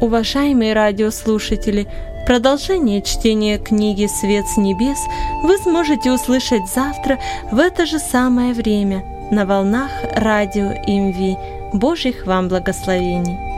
Уважаемые радиослушатели, продолжение чтения книги «Свет с небес» вы сможете услышать завтра в это же самое время на волнах радио МВ. Божьих вам благословений!